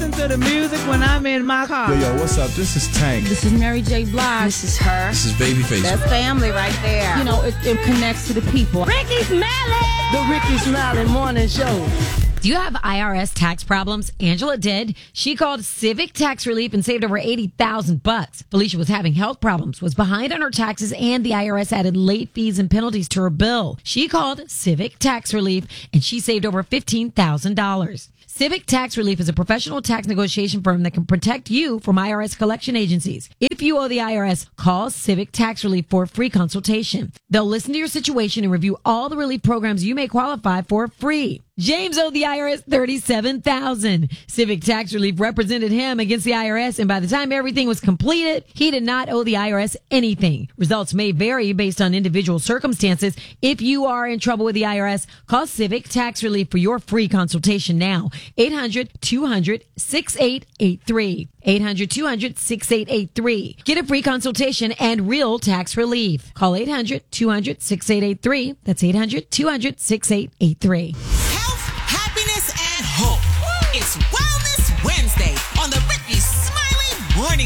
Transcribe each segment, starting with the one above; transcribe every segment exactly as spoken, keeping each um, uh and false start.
listen to the music when I'm in my car. Yo, yo, what's up? This is Tank. This is Mary J. Blige. This is her. This is Babyface. That's family right there. You know, it, it connects to the people. Ricky Smiley! The Ricky Smiley Morning Show. Do you have I R S tax problems? Angela did. She called Civic Tax Relief and saved over eighty thousand bucks. Felicia was having health problems, was behind on her taxes, and the I R S added late fees and penalties to her bill. She called Civic Tax Relief and she saved over fifteen thousand dollars. Civic Tax Relief is a professional tax negotiation firm that can protect you from I R S collection agencies. If you owe the I R S, call Civic Tax Relief for a free consultation. They'll listen to your situation and review all the relief programs you may qualify for free. James owed the I R S thirty-seven thousand dollars. Civic Tax Relief represented him against the I R S, and by the time everything was completed, he did not owe the I R S anything. Results may vary based on individual circumstances. If you are in trouble with the I R S, call Civic Tax Relief for your free consultation now. eight hundred, two hundred, sixty-eight eighty-three. eight hundred, two hundred, sixty-eight eighty-three. Get a free consultation and real tax relief. Call eight hundred, two hundred, sixty-eight eighty-three. That's eight hundred, two hundred, sixty-eight eighty-three. Hope. It's Wellness Wednesday on the Ricky Smiley Morning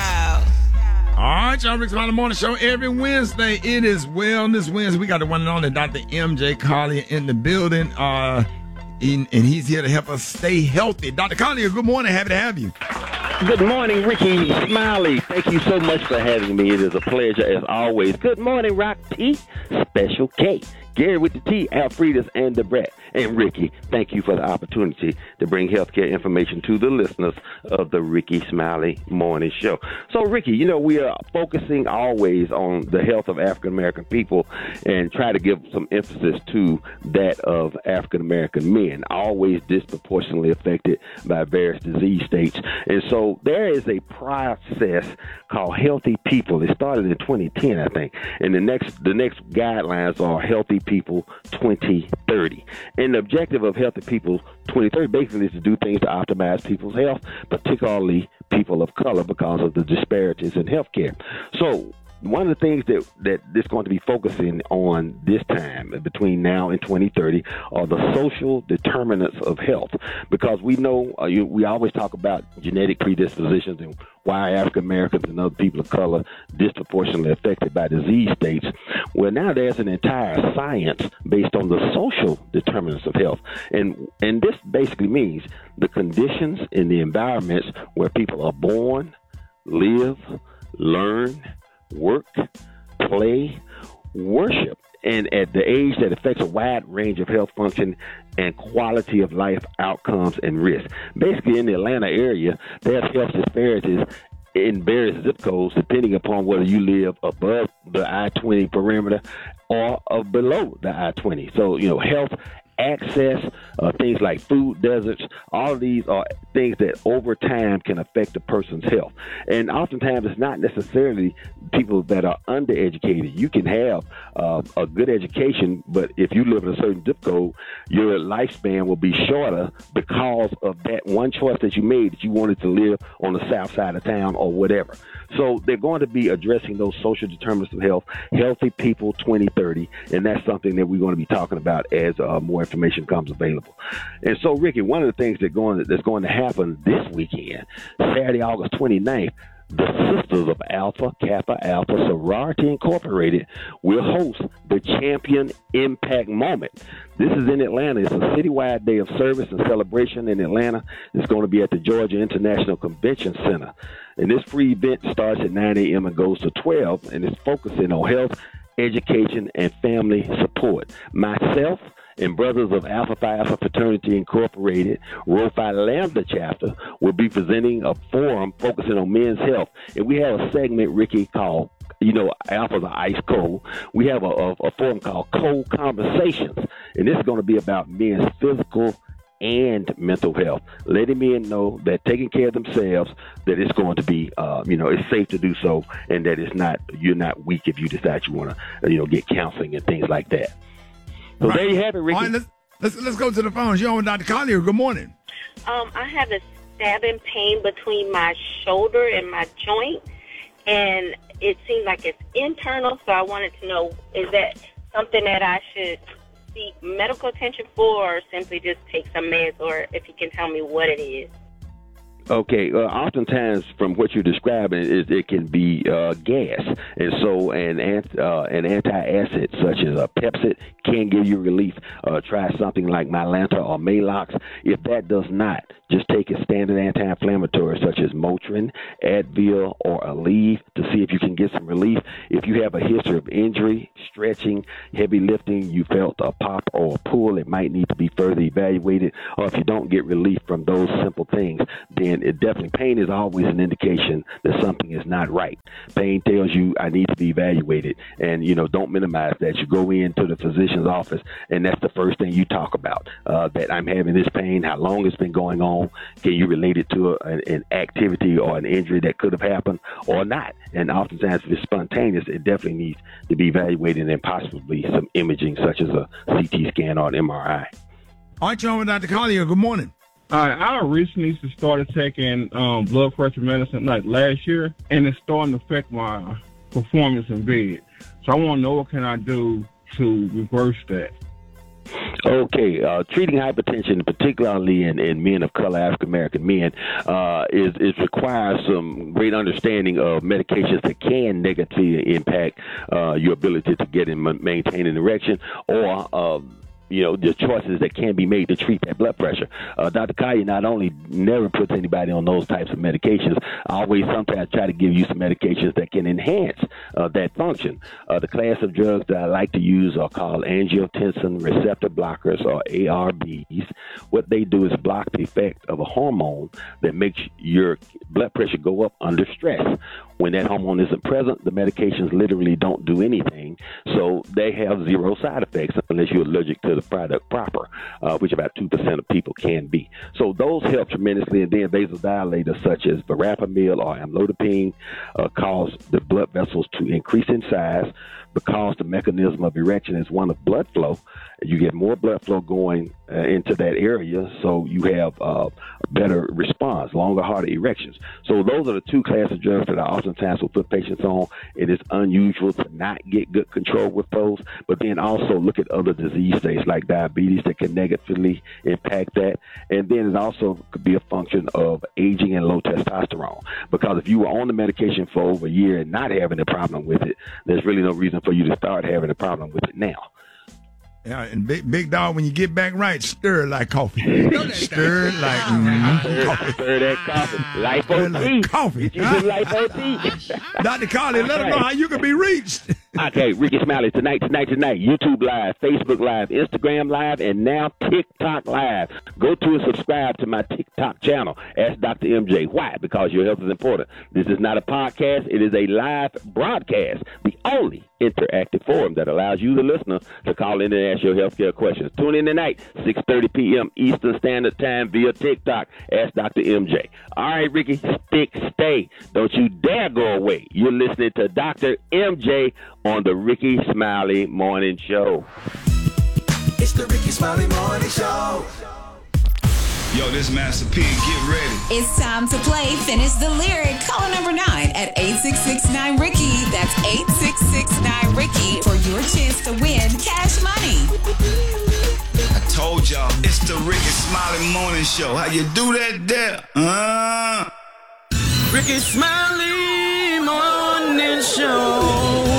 Show. All right, y'all, Ricky Smiley Morning Show every Wednesday. It is Wellness Wednesday. We got the one and only Doctor M J Collier in the building, uh, in, and he's here to help us stay healthy. Doctor Collier, good morning. Happy to have you. Good morning, Ricky Smiley. Thank you so much for having me. It is a pleasure as always. Good morning, Rock P, Special K, Gary with the T, Alfredas, and the Brat. And Ricky, thank you for the opportunity to bring healthcare information to the listeners of the Ricky Smiley Morning Show. So, Ricky, you know, we are focusing always on the health of African-American people and try to give some emphasis to that of African-American men, always disproportionately affected by various disease states. And so there is a process called Healthy People. It started in twenty ten, I think. And the next, the next guidelines are Healthy People twenty thirty. And the objective of Healthy People twenty thirty basically is to do things to optimize people's health, particularly people of color, because of the disparities in healthcare. So one of the things that that is going to be focusing on this time between now and twenty thirty are the social determinants of health, because we know uh, you, we always talk about genetic predispositions and why African Americans and other people of color disproportionately affected by disease states. Well, now there's an entire science based on the social determinants of health, and and this basically means the conditions in the environments where people are born, live, learn, work, play, worship, and at the age that affects a wide range of health function and quality of life outcomes and risk. Basically, in the Atlanta area, there's health disparities in various zip codes depending upon whether you live above the I twenty perimeter or uh, below the I twenty. So, you know, health access, uh, things like food deserts, all of these are things that over time can affect a person's health. And oftentimes it's not necessarily people that are undereducated. You can have uh, a good education, but if you live in a certain zip code, your lifespan will be shorter because of that one choice that you made, that you wanted to live on the south side of town or whatever. So they're going to be addressing those social determinants of health, Healthy People twenty thirty, and that's something that we're going to be talking about as uh, more information comes available. And so, Ricky, one of the things that going that's going to happen this weekend, Saturday, August twenty-ninth, the Sisters of Alpha Kappa Alpha Sorority Incorporated will host the Champion Impact Moment. This is in Atlanta. It's a citywide day of service and celebration in Atlanta. It's going to be at the Georgia International Convention Center. And this free event starts at nine a.m. and goes to twelve, and it's focusing on health, education, and family support. Myself and Brothers of Alpha Phi Alpha Fraternity Incorporated, Rho Phi Lambda chapter, will be presenting a forum focusing on men's health. And we have a segment, Ricky, called, you know, Alpha's are ice cold. We have a, a, a forum called Cold Conversations, and this is going to be about men's physical and mental health, letting men know that taking care of themselves, that it's going to be, uh, you know, it's safe to do so, and that it's not, you're not weak if you decide you want to, you know, get counseling and things like that. So right. There you have it, Ricky. All right, let's, let's, let's go to the phones. You're on with Doctor Collier. Good morning. Um, I have a stabbing pain between my shoulder and my joint, and it seems like it's internal, so I wanted to know, is that something that I should seek medical attention for, or simply just take some meds, or if you can tell me what it is? Okay, uh, oftentimes from what you're describing, it, it can be uh, gas, and so an ant, uh, an antacid such as a Pepsid can give you relief. Uh, try something like Mylanta or Malox. If that does not, just take a standard anti-inflammatory such as Motrin, Advil, or Aleve to see if you can get some relief. If you have a history of injury, stretching, heavy lifting, you felt a pop or a pull, it might need to be further evaluated. Or if you don't get relief from those simple things, then it definitely, pain is always an indication that something is not right. Pain tells you I need to be evaluated, and you know, don't minimize that. You go into the physician's office, and that's the first thing you talk about, uh, that I'm having this pain, how long it's been going on. Can you relate it to a, an, an activity or an injury that could have happened or not? And oftentimes, if it's spontaneous, it definitely needs to be evaluated and possibly some imaging, such as a C T scan or an M R I. All right, you're on with Doctor Collier. Good morning. All right, I recently started taking um, blood pressure medicine like last year, and it's starting to affect my performance in bed. So I want to know what can I do to reverse that. Okay, uh, treating hypertension, particularly in, in men of color, African American men, uh, is, is requires some great understanding of medications that can negatively impact uh, your ability to get and maintain an erection, or uh, you know, the choices that can be made to treat that blood pressure. Uh, Doctor Collier not only never puts anybody on those types of medications, I always sometimes try to give you some medications that can enhance uh, that function. Uh, the class of drugs that I like to use are called angiotensin receptor blockers, or A R Bs. What they do is block the effect of a hormone that makes your blood pressure go up under stress. When that hormone isn't present, the medications literally don't do anything, so they have zero side effects unless you're allergic to the product proper, uh, which about two percent of people can be. So those help tremendously, and then vasodilators such as verapamil or amlodipine uh, cause the blood vessels to increase in size. Because the mechanism of erection is one of blood flow, you get more blood flow going uh, into that area, so you have uh, a better response, longer, harder erections. So those are the two classes of drugs that I oftentimes will put patients on. It is unusual to not get good control with those, but then also look at other disease states like diabetes that can negatively impact that. And then it also could be a function of aging and low testosterone. Because if you were on the medication for over a year and not having a problem with it, there's really no reason for you to start having a problem with it now. Yeah, and big, big dog, when you get back right, stir like coffee. Stir like mm, stir, coffee. Stir that coffee. Life O T. Like coffee. Get you some Life O T. Doctor Collier, let them know how you can be reached. Okay, Ricky Smiley, tonight, tonight, tonight, YouTube Live, Facebook Live, Instagram Live, and now TikTok Live. Go to and subscribe to my TikTok channel. Ask Doctor M J. Why? Because your health is important. This is not a podcast. It is a live broadcast, the only interactive forum that allows you, the listener, to call in and ask your healthcare questions. Tune in tonight, six thirty p.m. Eastern Standard Time via TikTok. Ask Doctor M J. All right, Ricky, stick, stay. Don't you dare go away. You're listening to Doctor M J on the Ricky Smiley Morning Show. It's the Ricky Smiley Morning Show. Yo, this Master P, get ready. It's time to play Finish the Lyric. Call number nine at eight six six nine Ricky. That's eight six six nine Ricky for your chance to win cash money. I told y'all, it's the Ricky Smiley Morning Show. How you do that there? Uh. Ricky Smiley Morning Show.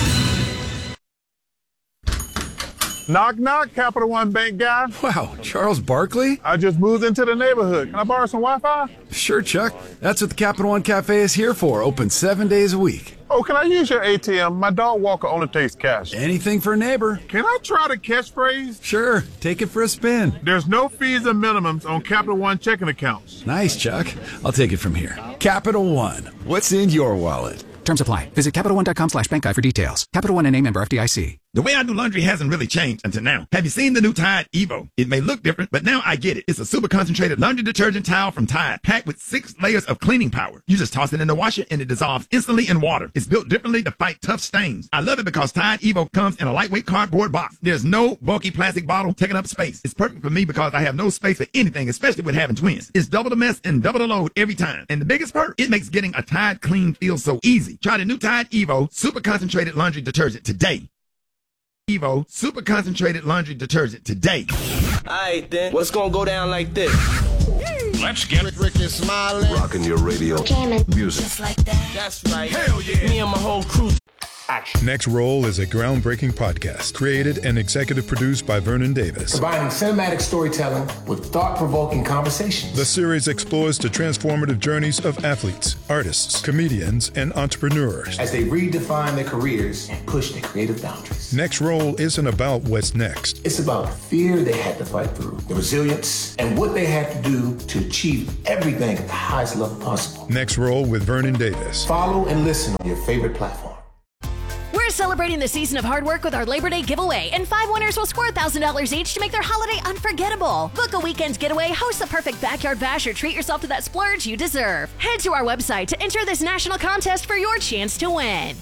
Knock, knock, Capital One Bank guy. Wow, Charles Barkley? I just moved into the neighborhood. Can I borrow some Wi-Fi? Sure, Chuck. That's what the Capital One Cafe is here for, open seven days a week. Oh, can I use your A T M? My dog walker only takes cash. Anything for a neighbor. Can I try the catchphrase? Sure, take it for a spin. There's no fees and minimums on Capital One checking accounts. Nice, Chuck. I'll take it from here. Capital One. What's in your wallet? Terms apply. Visit CapitalOne.com slash bank guide for details. Capital One and a member F D I C. The way I do laundry hasn't really changed until now. Have you seen the new Tide Evo? It may look different, but now I get it. It's a super concentrated laundry detergent towel from Tide, packed with six layers of cleaning power. You just toss it in the washer and it dissolves instantly in water. It's built differently to fight tough stains. I love it because Tide Evo comes in a lightweight cardboard box. There's no bulky plastic bottle taking up space. It's perfect for me because I have no space for anything, especially with having twins. It's double the mess and double the load every time. And the biggest perk, it makes getting a Tide clean feel so easy. Try the new Tide Evo super concentrated laundry detergent today. Evo super concentrated laundry detergent today. Alright then, what's gonna go down like this? Let's get it. Ricky Smiley. Rocking your radio. Jamming. Music. Just like that. That's right. Hell yeah. Me and my whole crew. Action. Next Roll is a groundbreaking podcast created and executive produced by Vernon Davis. Combining cinematic storytelling with thought-provoking conversations. The series explores the transformative journeys of athletes, artists, comedians, and entrepreneurs as they redefine their careers and push their creative boundaries. Next Roll isn't about what's next. It's about the fear they had to fight through, the resilience, and what they had to do to achieve everything at the highest level possible. Next Roll with Vernon Davis. Follow and listen on your favorite platform. We're celebrating the season of hard work with our Labor Day giveaway, and five winners will score one thousand dollars each to make their holiday unforgettable. Book a weekend's getaway, host the perfect backyard bash, or treat yourself to that splurge you deserve. Head to our website to enter this national contest for your chance to win.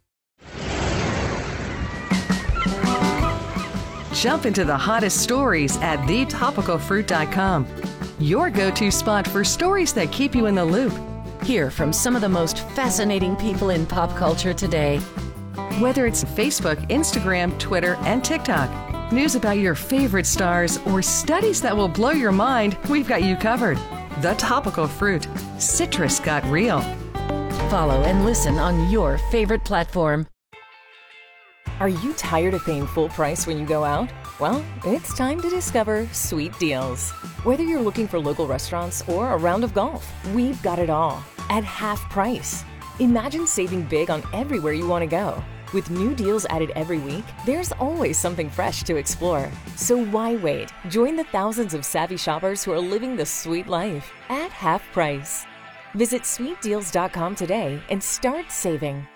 Jump into the hottest stories at the topical fruit dot com. Your go-to spot for stories that keep you in the loop. Hear from some of the most fascinating people in pop culture today. Whether it's Facebook, Instagram, Twitter, and TikTok, news about your favorite stars, or studies that will blow your mind, we've got you covered. The Topical Fruit. Citrus got real. Follow and listen on your favorite platform. Are you tired of paying full price when you go out? Well, it's time to discover Sweet Deals. Whether you're looking for local restaurants or a round of golf, we've got it all at half price. Imagine saving big on everywhere you want to go. With new deals added every week, there's always something fresh to explore. So why wait? Join the thousands of savvy shoppers who are living the sweet life at half price. Visit sweet deals dot com today and start saving.